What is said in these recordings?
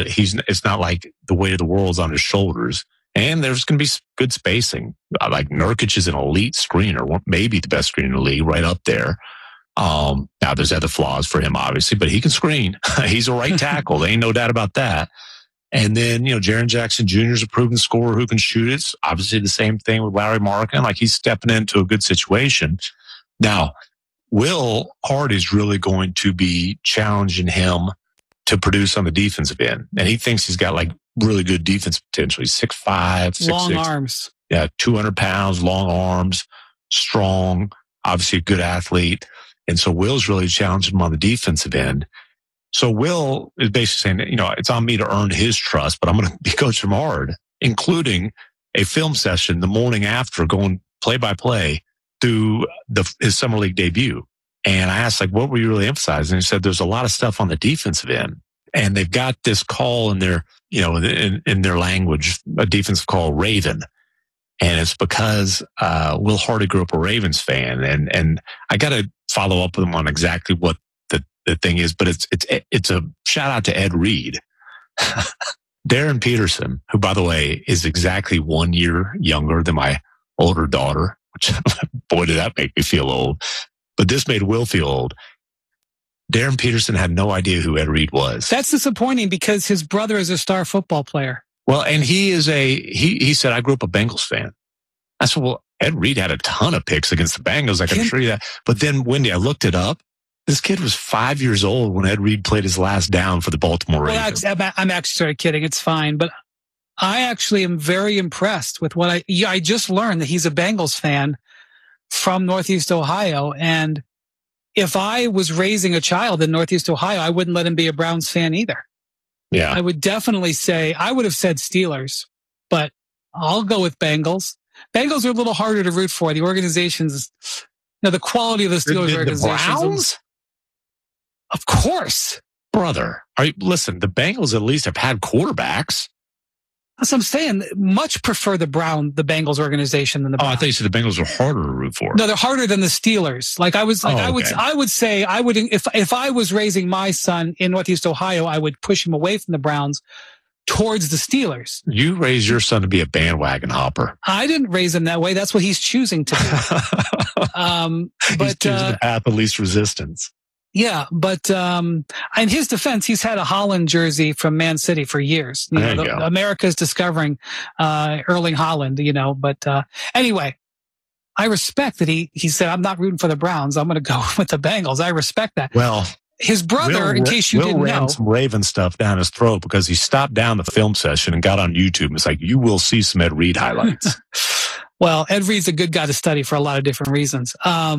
but it's not like the weight of the world's on his shoulders. And there's going to be good spacing. Like Nurkic is an elite screener, maybe the best screener in the league, right up there. Now there's other flaws for him, obviously, but he can screen. He's a right tackle. There ain't no doubt about that. And then, Jaren Jackson Jr. is a proven scorer who can shoot. It's obviously the same thing with Larry Markin. Like, he's stepping into a good situation. Now, Will Hardy's really going to be challenging him to produce on the defensive end. And he thinks he's got like really good defense potential. He's 6'5", 6'6". Long arms. Yeah, 200 pounds, long arms, strong, obviously a good athlete. And so Will's really challenging him on the defensive end. So Will is basically saying, it's on me to earn his trust, but I'm going to be coaching him hard, including a film session the morning after, going play by play through his summer league debut. And I asked, what were you really emphasizing? And he said, there's a lot of stuff on the defensive end. And they've got this call in their, in their language, a defensive call, Raven. And it's because Will Hardy grew up a Ravens fan. And I got to follow up with him on exactly what the thing is, but it's a shout out to Ed Reed. Darren Peterson, who, by the way, is exactly 1 year younger than my older daughter, which, boy, did that make me feel old. But this made Will feel old. Darren Peterson had no idea who Ed Reed was. That's disappointing because his brother is a star football player. Well, and he said, I grew up a Bengals fan. I said, well, Ed Reed had a ton of picks against the Bengals. I can assure you that. But then, Wendy, I looked it up. This kid was 5 years old when Ed Reed played his last down for the Baltimore Ravens. Well, I'm actually sort of kidding. It's fine. But I actually am very impressed with what I just learned that he's a Bengals fan from Northeast Ohio. And if I was raising a child in Northeast Ohio, I wouldn't let him be a Browns fan either. Yeah. I would definitely say, I would have said Steelers, but I'll go with Bengals. Bengals are a little harder to root for. The organizations, the quality of the Steelers organizations. The Browns? Of course. Brother, listen, the Bengals at least have had quarterbacks. That's what I'm saying. Much prefer the Bengals organization than the Browns. Oh, I thought you said the Bengals were harder to root for. No, they're harder than the Steelers. I would say, if I was raising my son in Northeast Ohio, I would push him away from the Browns towards the Steelers. You raised your son to be a bandwagon hopper. I didn't raise him that way. That's what he's choosing to do. He's choosing the path of least resistance. Yeah, but in his defense, he's had a Holland jersey from Man City for years. America's discovering Erling Haaland, But anyway, I respect that he said, I'm not rooting for the Browns. I'm going to go with the Bengals. I respect that. Well, his brother, in case you didn't know. Will ran some Raven stuff down his throat because he stopped down the film session and got on YouTube. It's like, you will see some Ed Reed highlights. Well, Ed Reed's a good guy to study for a lot of different reasons.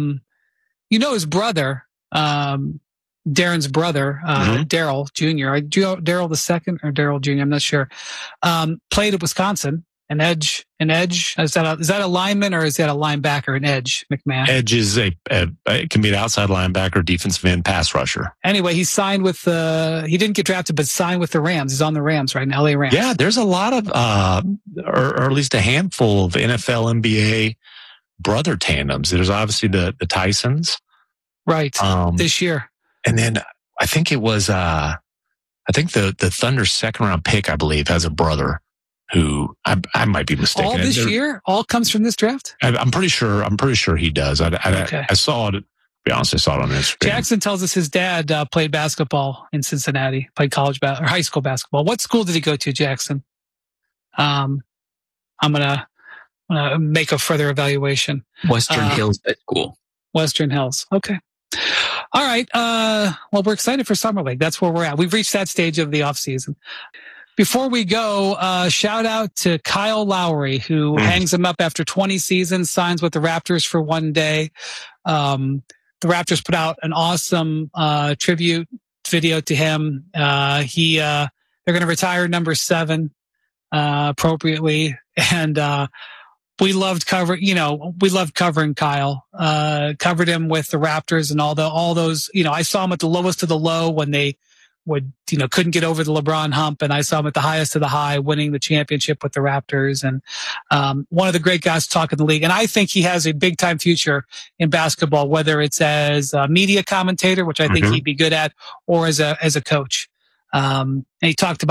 His brother, Darren's brother, Daryl Jr., Daryl the second or Daryl Jr., I'm not sure, played at Wisconsin. An edge. Is that a lineman or is that a linebacker? An edge, McMahon. Edge is it can be an outside linebacker, defensive end, pass rusher. Anyway, he signed with he didn't get drafted, but signed with the Rams. He's on the Rams right now, LA Rams. Yeah, there's a lot of, or at least a handful of NFL, NBA brother tandems. There's obviously the Tysons. Right. This year. And then I think it was, I think the Thunder's second round pick, I believe, has a brother who I might be mistaken. All this year? All comes from this draft? I'm pretty sure he does. I saw it. To be honest, I saw it on Instagram. Jackson tells us his dad played basketball in Cincinnati, played college or high school basketball. What school did he go to, Jackson? I'm gonna make a further evaluation. Western Hills High School. Western Hills. Okay. All right. Well, we're excited for Summer League. That's where we're at. We've reached that stage of the off season. Before we go, shout out to Kyle Lowry, who hangs him up after 20 seasons, signs with the Raptors for one day. The Raptors put out an awesome tribute video to him. They're going to retire number 7 appropriately, and we loved covering Kyle. Covered him with the Raptors and all those. I saw him at the lowest of the low when they couldn't get over the LeBron hump, and I saw him at the highest of the high, winning the championship with the Raptors, and one of the great guys to talk in the league. And I think he has a big time future in basketball, whether it's as a media commentator, which I think he'd be good at, or as a coach. And he talked about